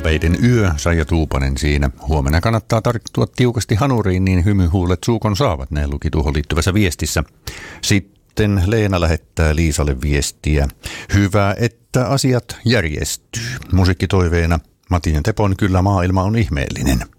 Kapeiden yö, Saija Tuupanen siinä. Huomenna kannattaa tarttua tiukasti hanuriin, niin hymyhuulet suukon saavat, näin luki tuohon liittyvässä viestissä. Sitten Leena lähettää Liisalle viestiä. Hyvä, että asiat järjestyy. Musiikkitoiveena Matin ja Tepon Kyllä maailma on ihmeellinen.